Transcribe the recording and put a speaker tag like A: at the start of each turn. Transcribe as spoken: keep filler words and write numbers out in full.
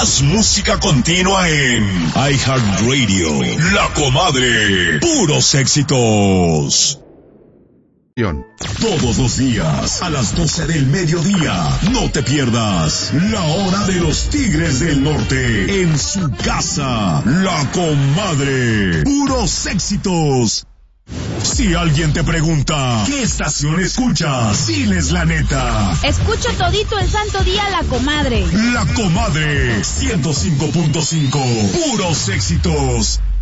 A: Más música continua en iHeartRadio. La Comadre. Puros éxitos. Todos los días, a las doce del mediodía, no te pierdas La Hora de los Tigres del Norte, en su casa, La Comadre. Puros éxitos. Si alguien te pregunta, ¿qué estación escuchas? Diles la neta.
B: Escucho todito el santo día La Comadre.
A: La Comadre, ciento cinco punto cinco. Puros éxitos.